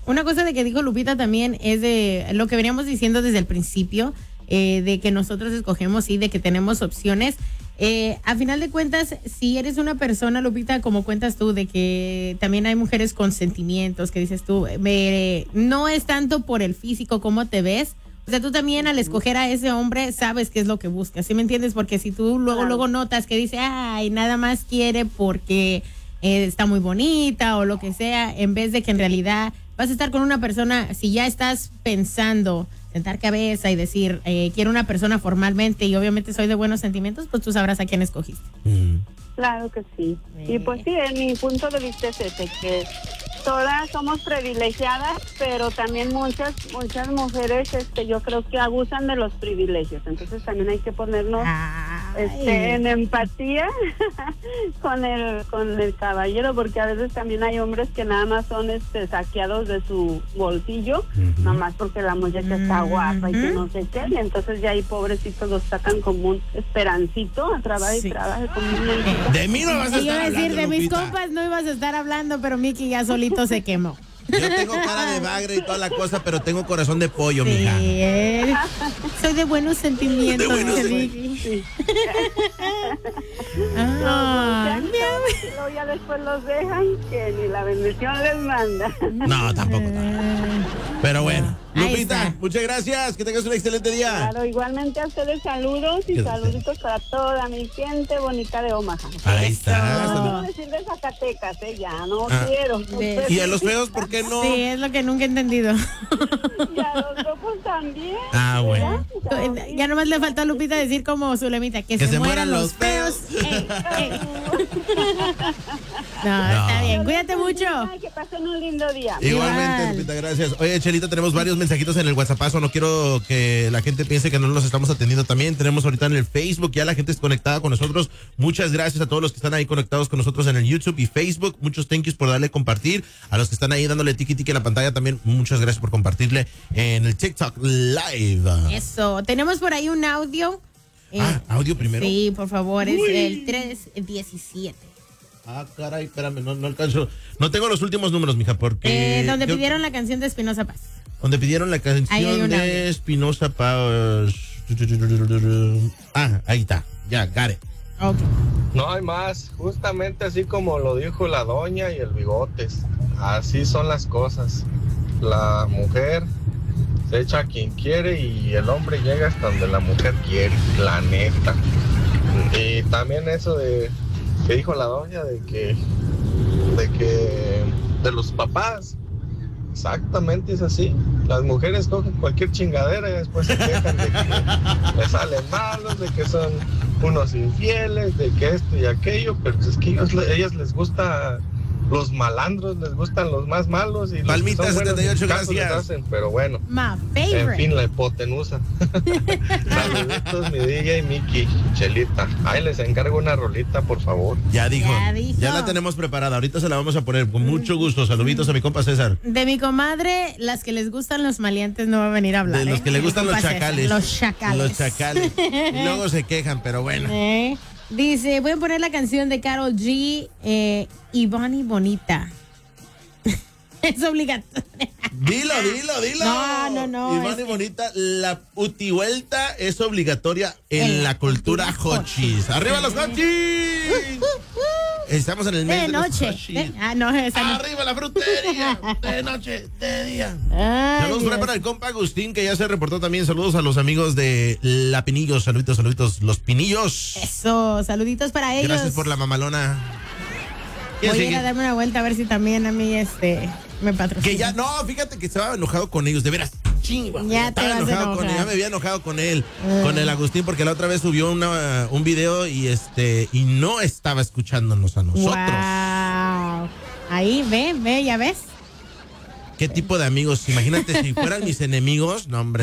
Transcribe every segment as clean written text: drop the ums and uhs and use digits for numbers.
Una cosa de que dijo Lupita también es de lo que veníamos diciendo desde el principio, de que nosotros escogemos y de que tenemos opciones. A final de cuentas, si eres una persona, Lupita, como cuentas tú, de que también hay mujeres con sentimientos, que dices tú, no es tanto por el físico, cómo te ves. O sea, tú también al escoger a ese hombre sabes qué es lo que buscas, ¿sí me entiendes? Porque si tú luego notas que dice, ay, nada más quiere porque está muy bonita o lo que sea, en vez de que en realidad vas a estar con una persona, si ya estás pensando sentar cabeza y decir, quiero una persona formalmente y obviamente soy de buenos sentimientos, pues tú sabrás a quién escogiste. Claro que sí. Y pues sí, en mi punto de vista es ese, que todas somos privilegiadas, pero también muchas mujeres yo creo que abusan de los privilegios. Entonces también hay que ponernos en empatía con el caballero, porque a veces también hay hombres que nada más son saqueados de su bolsillo, nada más porque la muchacha está guapa y que no sé qué, y entonces ya ahí pobrecitos los sacan como un esperancito a trabajar y trabajar como un mendigo. De mí no vas a estar hablando, de mis Lupita. compas no ibas a estar hablando, pero Miki ya solito se quemó. Yo tengo cara de bagre y toda la cosa, pero tengo corazón de pollo, mija. Soy de buenos sentimientos. De buenos Sí. Luego ya después los dejan que ni la bendición les manda. No, tampoco. Pero bueno, Ahí Lupita, está. muchas gracias. Que tengas un excelente día. Claro, igualmente a ustedes saludos y saluditos para toda mi gente bonita de Omaha. Ahí está. No quiero decir de Zacatecas, ya no quiero. ¿Y a los feos por qué no? Sí, es lo que nunca he entendido. Y a los locos también. Ah, bueno. Ya nomás le faltó a Lupita decir como Zulemita, que se mueran los feos. No, está bien. Cuídate mucho. Que pasen un lindo día. Igualmente, Lupita, gracias. Oye, Chelita, tenemos varios mensajitos en el WhatsApp. No quiero que la gente piense que no los estamos atendiendo también. Tenemos ahorita en el Facebook, ya la gente es conectada con nosotros. Muchas gracias a todos los que están ahí conectados con nosotros en el YouTube y Facebook. Muchos thank yous por darle compartir. A los que están ahí dándole tiki tiki en la pantalla también, muchas gracias por compartirle en el TikTok Live. Eso. Tenemos por ahí un audio. ¿Audio primero? Sí, por favor, es el 317. Ah, caray, espérame, no alcanzo. No tengo los últimos números, mija, porque... Donde pidieron la canción de Espinosa Paz. Donde pidieron la canción de Espinosa Paz. Ahí está. Ya, got it. Okay. No hay más, justamente así como lo dijo la doña y el bigotes. Así son las cosas. La mujer se echa a quien quiere y el hombre llega hasta donde la mujer quiere, la neta. Y también eso de que dijo la doña de que de los papás. Exactamente es así. Las mujeres cogen cualquier chingadera y después se quejan de que les salen malos, de que son unos infieles, de que esto y aquello, pero es que ellas les gusta los malandros, les gustan los más malos y Palmita los que son 78, buenos gracias. hacen, pero bueno. My favorite. En fin, la hipotenusa. Saluditos, mi DJ Miki, Chelita. Ahí les encargo una rolita, por favor. Ya dijo. Ya la tenemos preparada. Ahorita se la vamos a poner con mucho gusto. Saluditos a mi compa César. De mi comadre, las que les gustan los maleantes no va a venir a hablar. De los que le gustan los chacales. Los chacales. Los chacales. Y luego se quejan, pero bueno. Dice, voy a poner la canción de Karol G, Ivani Bonita. Es obligatorio. Dilo. No. Ivani Bonita, la utivuelta es obligatoria en la cultura hochis. ¡Arriba los hochis! Estamos en el mes de noche. los hochis. No, esa no. ¡Arriba la frutería! De noche, de día. Ay, Saludos por ahí para el compa Agustín, que ya se reportó también. Saludos a los amigos de La Pinillos. Saluditos, los Pinillos. Eso, saluditos para ellos. Gracias por la mamalona. Voy a ir a darme una vuelta a ver si también a mí me patrocina. Que ya, no, fíjate que estaba enojado con ellos, de veras. Chingo, ya te vas a enojar. ya me había enojado con él, con el Agustín, porque la otra vez subió un video y no estaba escuchándonos a nosotros. Wow. Ahí, ve, ya ves. ¿Qué tipo de amigos? Imagínate si fueran mis enemigos, no, hombre.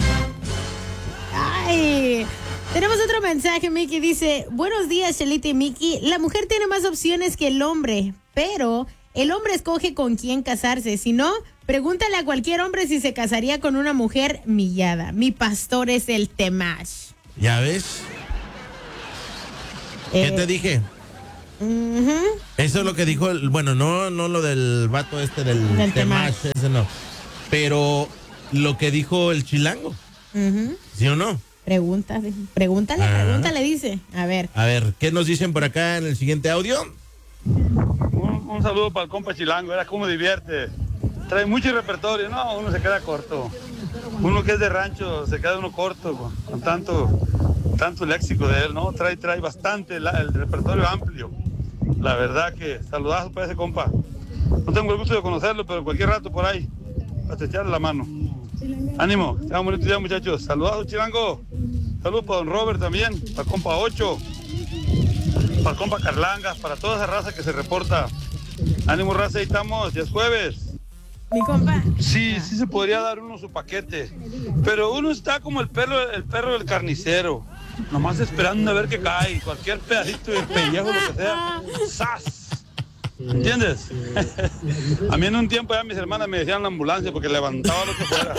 Ay. Tenemos otro mensaje, Miki. Dice, buenos días, Chelita y Miki. La mujer tiene más opciones que el hombre, pero el hombre escoge con quién casarse. Si no, pregúntale a cualquier hombre si se casaría con una mujer millada. Mi pastor es el Temash. ¿Ya ves? ¿Qué te dije? Eso es lo que dijo, bueno, no lo del vato del Temach, ese no. Pero lo que dijo el chilango. ¿Sí o no? Pregúntale, dice. A ver, ¿qué nos dicen por acá en el siguiente audio? Un saludo para el compa chilango, era como divierte. Trae mucho repertorio, no, uno se queda corto. Uno que es de rancho se queda uno corto con tanto léxico de él, ¿no? Trae bastante el repertorio amplio. La verdad que saludazo para ese compa. No tengo el gusto de conocerlo, pero cualquier rato por ahí, para echarle la mano. Ánimo, tengan un bonito día, muchachos. Saludazo, chilango. Saludos para don Robert también, para el compa 8, para el compa Carlangas, para toda esa raza que se reporta. Ánimo, raza, ahí estamos, ya es jueves. Mi compa. Sí se podría dar uno su paquete, pero uno está como el perro del carnicero, nomás esperando a ver qué cae, cualquier pedacito de pellejo, lo que sea, ¡zas! ¿Entiendes? A mí en un tiempo ya mis hermanas me decían la ambulancia porque levantaba lo que fuera.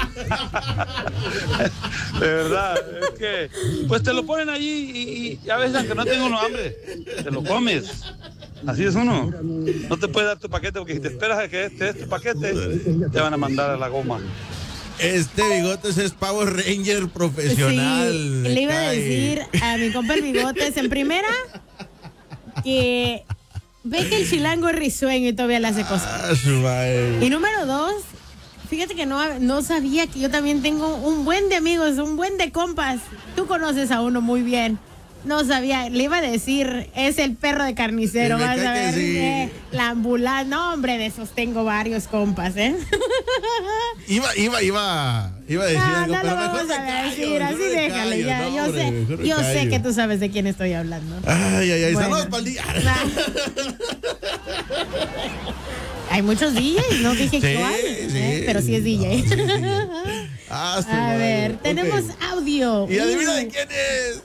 De verdad, es que pues te lo ponen allí y a veces aunque no tenga uno hambre, te lo comes. Así es uno. No te puedes dar tu paquete porque si te esperas a que te des tu paquete, te van a mandar a la goma. Bigotes es Power Ranger profesional. Sí, le iba a decir a mi compa el Bigotes en primera que ve que el chilango es risueño y todavía le hace cosas. Y número 2, fíjate que no sabía que yo también tengo un buen de amigos, un buen de compas. Tú conoces a uno muy bien. No sabía, le iba a decir, es el perro de carnicero, vas a ver, sí. La ambulancia, no hombre, de esos tengo varios compas, ¿eh? Iba a decir algo, no pero lo vamos a decir, así déjale, ya, yo sé que tú sabes de quién estoy hablando. Ay, bueno. Saludos para el día. Hay muchos DJs, no dije cuál, pero sí es DJ. Sí. A ver, tenemos audio. Y adivina de quién es.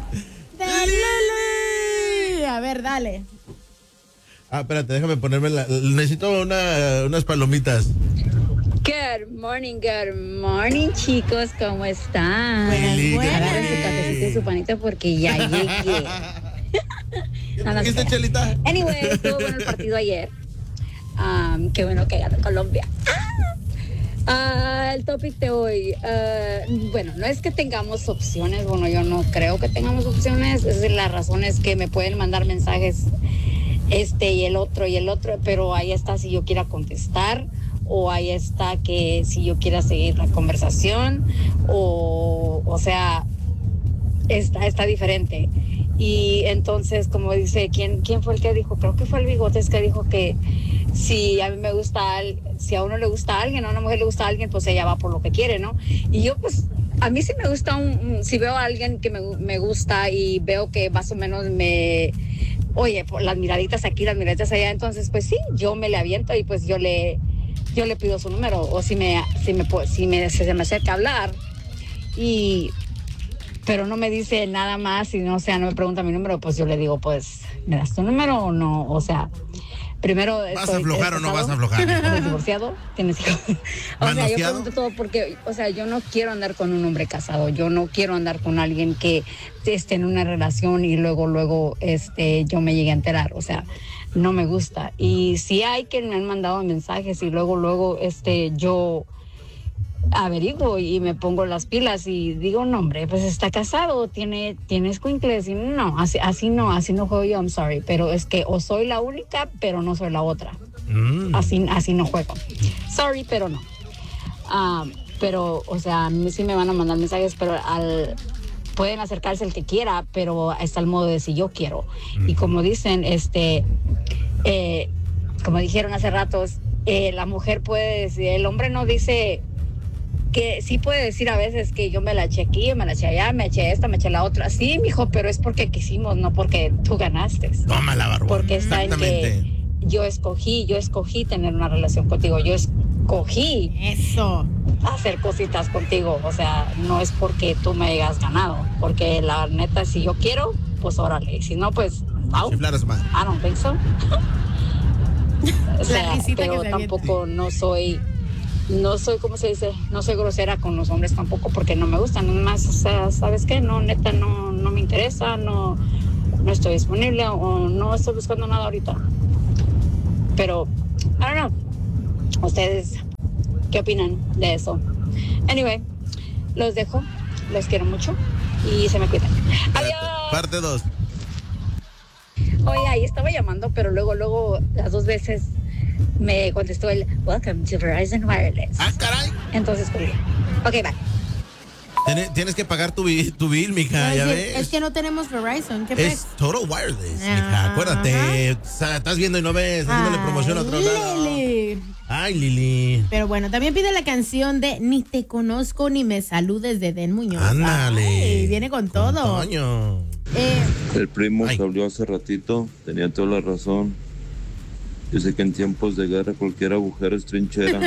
¡Dale! A ver, dale. Espérate, déjame ponerme necesito unas palomitas. Good morning, chicos, ¿cómo están? Agarren su cafecito y su panita porque ya llegué. ¿Qué está, Chelita? Anyway, estuvo bueno el partido ayer. Qué bueno que ganó Colombia. El topic de hoy, bueno, no es que tengamos opciones, bueno, yo no creo que tengamos opciones, la razón es que me pueden mandar mensajes y el otro, pero ahí está si yo quiera contestar, o ahí está que si yo quiera seguir la conversación, o sea, está diferente. Y entonces, como dice, ¿quién fue el que dijo? Creo que fue el Bigotes que dijo que si a uno le gusta a alguien, a una mujer le gusta a alguien, pues ella va por lo que quiere, ¿no? Y yo, pues, a mí sí me gusta si veo a alguien que me gusta y veo que más o menos oye, por las miraditas aquí, las miraditas allá, entonces, pues sí, yo me le aviento y pues yo le pido su número, o si se me acerca a hablar pero no me dice nada más y no me pregunta mi número, pues yo le digo, pues, ¿me das tu número o no? O sea, primero... ¿Vas a aflojar o no vas a aflojar? ¿Eres divorciado? ¿Tienes hijos? O sea, yo pregunto todo porque, o sea, yo no quiero andar con un hombre casado, yo no quiero andar con alguien que esté en una relación y luego, yo me llegue a enterar, o sea, no me gusta. Y sí hay que me han mandado mensajes y luego, yo averiguo y me pongo las pilas y digo, no, hombre, pues está casado, tiene escuincles y no, así no juego yo, I'm sorry, pero es que o soy la única, pero no soy la otra. Así no juego. Sorry, pero no. Pero, o sea, a mí sí me van a mandar mensajes, pero pueden acercarse el que quiera, pero está el modo de si yo quiero. Y como dicen, como dijeron hace ratos, la mujer puede decir, el hombre no dice... que sí puede decir a veces que yo me la eché aquí, me la eché allá, me eché esta, me eché la otra. Sí, mijo, pero es porque quisimos, no porque tú ganaste. Toma la barba. Porque está en que yo escogí tener una relación contigo, yo escogí hacer cositas contigo, o sea, no es porque tú me hayas ganado, porque la neta, si yo quiero, pues órale, si no, pues no. I don't think so. O sea, pero tampoco no soy, ¿cómo se dice? No soy grosera con los hombres tampoco porque no me gustan. Más, o sea, ¿sabes qué? No, neta, no me interesa, no no estoy disponible o no estoy buscando nada ahorita. Pero, I don't know. ¿Ustedes qué opinan de eso? Anyway, los dejo. Los quiero mucho y se me cuidan. Espérate, ¡Adiós! parte 2. Oye, ahí estaba llamando, pero luego las 2 veces me contestó el Welcome to Verizon Wireless. ¡Ah, caray! Entonces, pues, ok, bye. Tienes que pagar tu bill, mija, ya ves. Es que no tenemos Verizon. ¿Qué Es Total Wireless, mija. Acuérdate. Estás viendo y no ves. Haciéndole promoción a otro lado. Lili. Ay, Lili. Pero bueno, también pide la canción de Ni te conozco ni me saludes de Den Muñoz. Ándale. Ay, viene con todo. Toño. El primo Ay. que habló hace ratito tenía toda la razón. Yo sé que en tiempos de guerra cualquier agujero es trinchera.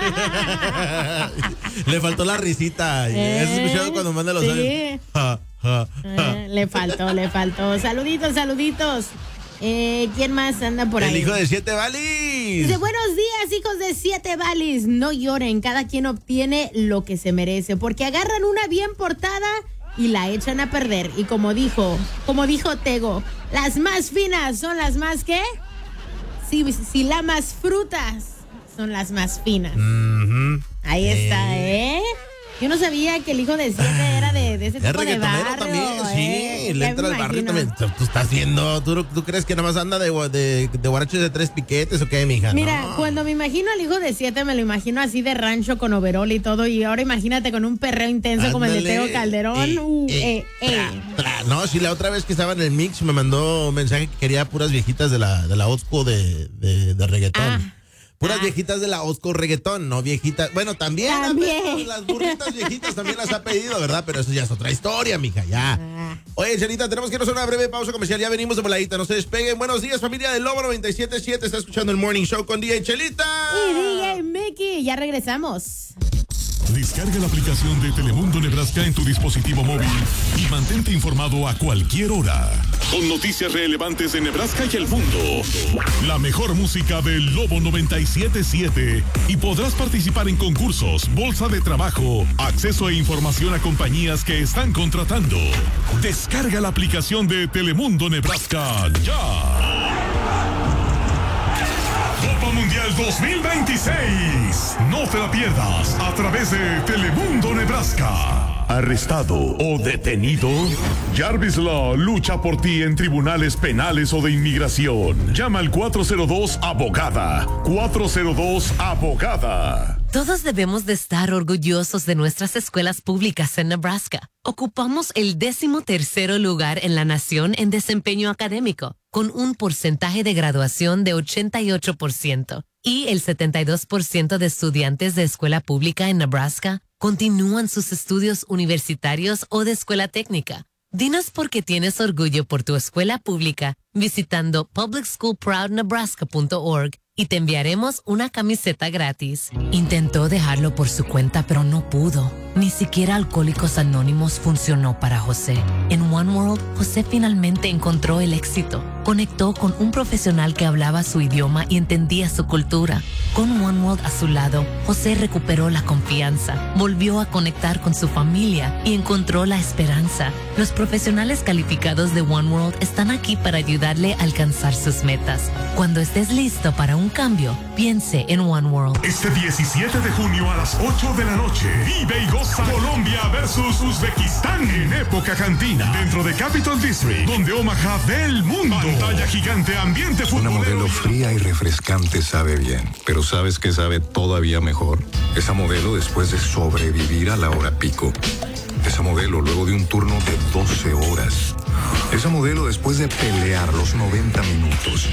Le faltó la risita. ¿Has escuchado cuando manda los sí. audios? Ja, ja, ja. Le faltó. Saluditos. ¿Quién más anda por ahí? El hijo de 7 balis. Dice, buenos días, hijos de 7 balis. No lloren, cada quien obtiene lo que se merece, porque agarran una bien portada y la echan a perder. Y como dijo Tego, las más finas son las más, ¿qué? Si las más frutas son las más finas. Ahí está, ¿eh? Yo no sabía que el hijo de 7 era de ese tipo de reggaetonero barrio. también, sí. Le Ya entra me al barrio imagino. también. Tú estás viendo, ¿tú crees que nada más anda de guaraches de 3 piquetes o qué, mija? Mira, No. cuando me imagino al hijo de 7, me lo imagino así de rancho con overol y todo. Y ahora imagínate con un perreo intenso como el de Ándale. Tego Calderón. No, sí, la otra vez que estaba en el mix me mandó un mensaje que quería puras viejitas de la old school de reggaetón. Puras viejitas de la Osco reggaetón, no viejitas. Bueno, también. Las burritas viejitas también las ha pedido, ¿verdad? Pero eso ya es otra historia, mija, ya. Oye, Chelita, tenemos que irnos a una breve pausa comercial. Ya venimos de voladita, no se despeguen. Buenos días, familia del Lobo 97.7. Está escuchando el Morning Show con DJ Chelita. Y DJ Mickey, ya regresamos. Descarga la aplicación de Telemundo Nebraska en tu dispositivo móvil y mantente informado a cualquier hora. Con noticias relevantes de Nebraska y el mundo. La mejor música del Lobo 97.7. Y podrás participar en concursos, bolsa de trabajo, acceso e información a compañías que están contratando. Descarga la aplicación de Telemundo Nebraska ya. Copa Mundial 2026. No te la pierdas a través de Telemundo Nebraska. ¿Arrestado o detenido? Jarvis Law lucha por ti en tribunales penales o de inmigración. Llama al 402-ABOGADA. 402-ABOGADA. Todos debemos de estar orgullosos de nuestras escuelas públicas en Nebraska. Ocupamos el 13º lugar en la nación en desempeño académico, con un porcentaje de graduación de 88%. Y el 72% de estudiantes de escuela pública en Nebraska continúan sus estudios universitarios o de escuela técnica. Dinos por qué tienes orgullo por tu escuela pública visitando publicschoolproudnebraska.org y te enviaremos una camiseta gratis. Intentó dejarlo por su cuenta, pero no pudo. Ni siquiera Alcohólicos Anónimos funcionó para José. En One World, José finalmente encontró el éxito. Conectó con un profesional que hablaba su idioma y entendía su cultura. Con One World a su lado, José recuperó la confianza, volvió a conectar con su familia y encontró la esperanza. Los profesionales calificados de One World están aquí para ayudarle a alcanzar sus metas. Cuando estés listo para un cambio, piense en One World. Este 17 de junio a las 8 de la noche, vive y goza Colombia versus Uzbekistán en época cantina, dentro de Capital District, donde Omaha ve el mundo. Pantalla gigante, ambiente futbolero. Una modelo fría y refrescante sabe bien, pero ¿sabes qué sabe todavía mejor? Esa modelo después de sobrevivir a la hora pico. Esa modelo luego de un turno de 12 horas. Esa modelo después de pelear los 90 minutos.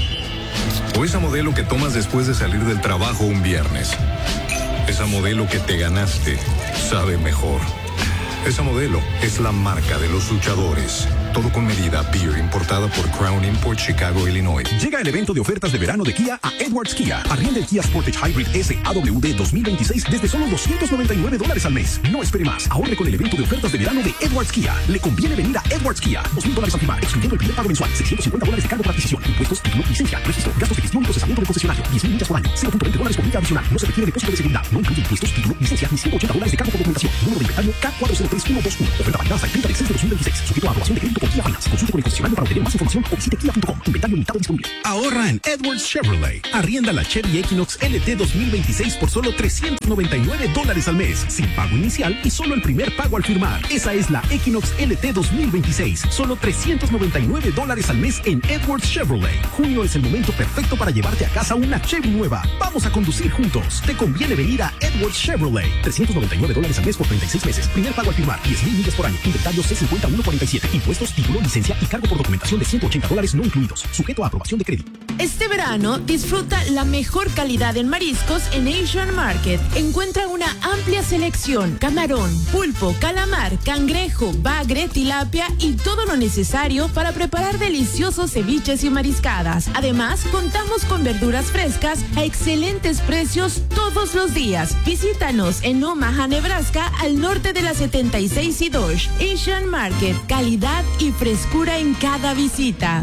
O esa modelo que tomas después de salir del trabajo un viernes. Esa modelo que te ganaste sabe mejor. Esa modelo es la marca de los luchadores. Todo con medida. Beer importada por Crown Import, Chicago, Illinois. Llega el evento de ofertas de verano de Kia a Edwards Kia. Arrienda el Kia Sportage Hybrid SAWD 2026 desde solo $299 al mes. No espere más. Ahorre con el evento de ofertas de verano de Edwards Kia. Le conviene venir a Edwards Kia. $2,000 al firmar, excluyendo el primer pago mensual. $650 de cargo por adquisición. Impuestos, título, licencia, registro, gastos de gestión y procesamiento del concesionario. 10,000 millas por año. $0.20 por milla adicional. No se requiere depósito de seguridad. No incluye impuestos, título, licencia ni $180 de cargo por documentación. Número de inventario K403121. Oferta válida hasta el 30 de 6 de 2026. Sujeto a aprobación de crédito Kia Finance. Consulte con el concesionario para obtener más información o visite kia.com. Inventario limitado disponible. Ahorra en Edwards Chevrolet. Arrienda la Chevy Equinox LT 2026 por solo $399 al mes, sin pago inicial y solo el primer pago al firmar. Esa es la Equinox LT 2026, solo $399 al mes en Edwards Chevrolet. Junio es el momento perfecto para llevarte a casa una Chevy nueva. Vamos a conducir juntos. Te conviene venir a Edwards Chevrolet. $399 al mes por 36 meses. Primer pago al firmar. 10,000 millas por año. Inventario C50-147. Impuestos, título, licencia y cargo por documentación de $180 no incluidos. Sujeto a aprobación de crédito. Este verano disfruta la mejor calidad en mariscos en Asian Market. Encuentra una amplia selección: camarón, pulpo, calamar, cangrejo, bagre, tilapia y todo lo necesario para preparar deliciosos ceviches y mariscadas. Además, contamos con verduras frescas a excelentes precios todos los días. Visítanos en Omaha, Nebraska, al norte de la 76 y Dodge. Asian Market, calidad y frescura en cada visita.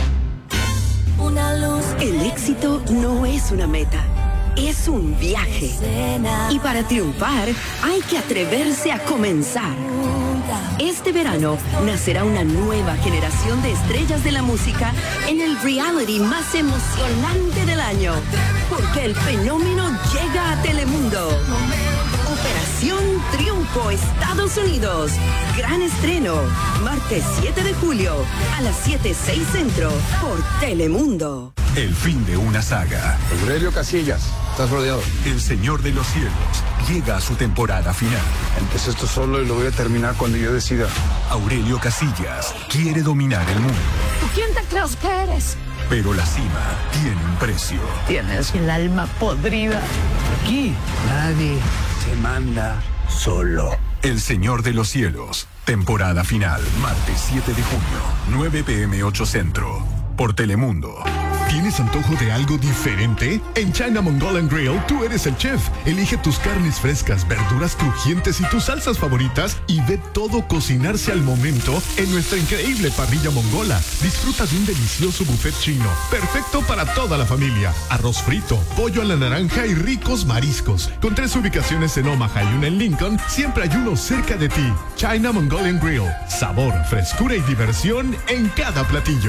El éxito no es una meta, es un viaje. Y para triunfar hay que atreverse a comenzar. Este verano nacerá una nueva generación de estrellas de la música en el reality más emocionante del año, porque el fenómeno llega a Telemundo. Operación Triunfo, Estados Unidos. Gran estreno, martes 7 de julio a las 7:06 centro por Telemundo. El fin de una saga. Aurelio Casillas, estás rodeado. El Señor de los Cielos llega a su temporada final. Empecé esto solo y lo voy a terminar cuando yo decida. Aurelio Casillas quiere dominar el mundo. ¿Quién te crees que eres? Pero la cima tiene un precio. Tienes el alma podrida. Aquí nadie te manda solo. El Señor de los Cielos, temporada final, martes 7 de junio, 9 p.m. 8 centro, por Telemundo. ¿Tienes antojo de algo diferente? En China Mongolian Grill tú eres el chef. Elige tus carnes frescas, verduras crujientes y tus salsas favoritas y ve todo cocinarse al momento en nuestra increíble parrilla mongola. Disfruta de un delicioso buffet chino, perfecto para toda la familia. Arroz frito, pollo a la naranja y ricos mariscos. Con 3 ubicaciones en Omaha y una en Lincoln, siempre hay uno cerca de ti. China Mongolian Grill. Sabor, frescura y diversión en cada platillo.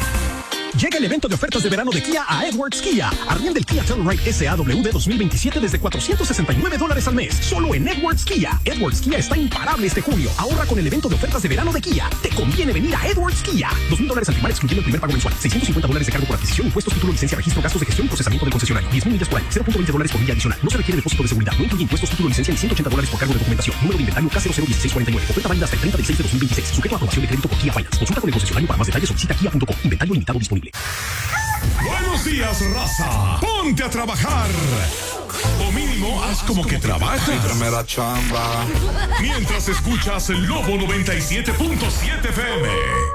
Llega el evento de ofertas de verano de Kia a Edwards Kia. Arrienda el Kia Telluride SAW de 2027 desde $469 al mes. Solo en Edwards Kia. Edwards Kia está imparable este junio. Ahorra con el evento de ofertas de verano de Kia. Te conviene venir a Edwards Kia. $2,000 al firmar excluyendo el primer pago mensual. $650 de cargo por adquisición, impuestos, título, licencia, registro, gastos de gestión y procesamiento del concesionario. 10,000 millas por año. $0.20 por milla adicional. No se requiere depósito de seguridad. No incluye impuestos, título, licencia y $180 por cargo de documentación. Número de inventario K001649. Oferta válida hasta el 30 de 6 de 2026. Sujeto a aprobación de crédito por Kia Finance. Consulta con el concesionario para más detalles o visita kia.com. Inventario limitado disponible. Buenos días, raza. Ponte a trabajar. O mínimo, haz como que trabajas. Primera chamba. Mientras escuchas el Lobo 97.7 FM.